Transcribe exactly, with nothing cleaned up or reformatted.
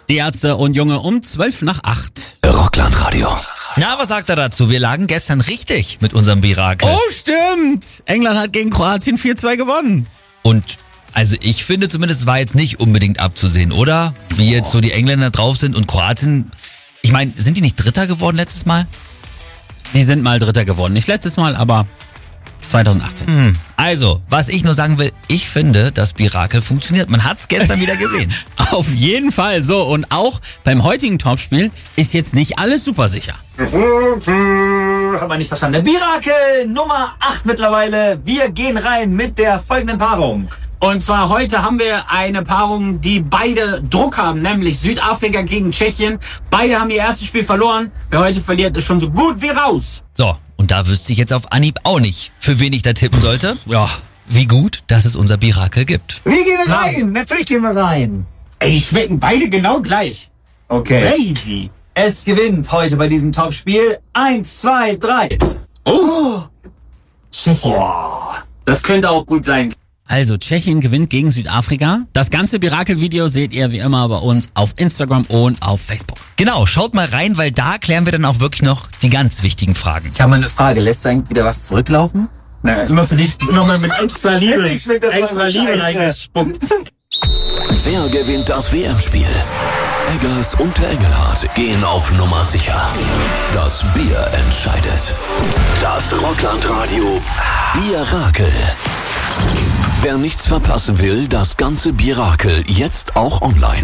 Die Ärzte und Junge um zwölf nach acht. Rockland-Radio. Na, was sagt er dazu? Wir lagen gestern richtig mit unserem Mirakel. Oh, stimmt. England hat gegen Kroatien vier zwei gewonnen. Und also ich finde zumindest, war jetzt nicht unbedingt abzusehen, oder? Wie jetzt so die Engländer drauf sind und Kroatien. Ich meine, sind die nicht Dritter geworden letztes Mal? Die sind mal Dritter geworden. Nicht letztes Mal, aber zwanzig achtzehn. Hm. Also, was ich nur sagen will, ich finde, das Mirakel funktioniert. Man hat's gestern wieder gesehen. Auf jeden Fall so. Und auch beim heutigen Topspiel ist jetzt nicht alles super sicher. Hat man nicht verstanden. Der Mirakel Nummer acht mittlerweile. Wir gehen rein mit der folgenden Paarung. Und zwar heute haben wir eine Paarung, die beide Druck haben, nämlich Südafrika gegen Tschechien. Beide haben ihr erstes Spiel verloren. Wer heute verliert, ist schon so gut wie raus. So, und da wüsste ich jetzt auf Anhieb auch nicht, für wen ich da tippen sollte. Ja. Wie gut, dass es unser Mirakel gibt. Wir gehen rein. Natürlich gehen wir rein. Ey, die schmecken beide genau gleich. Okay. Crazy. Es gewinnt heute bei diesem Topspiel. Eins, zwei, drei. Oh. Tschechien. Boah. Das könnte auch gut sein. Also, Tschechien gewinnt gegen Südafrika. Das ganze Mirakel-Video seht ihr wie immer bei uns auf Instagram und auf Facebook. Genau, schaut mal rein, weil da klären wir dann auch wirklich noch die ganz wichtigen Fragen. Ich habe mal eine Frage. Lässt du eigentlich wieder was zurücklaufen? Na, immer für dich nochmal mit extra Liebe, extra Liebe reingespuckt. Wer gewinnt das W M-Spiel? Eggers und der Engelhardt gehen auf Nummer sicher. Das Bier entscheidet. Das Rockland-Radio Mirakel. Wer nichts verpassen will, das ganze Mirakel jetzt auch online.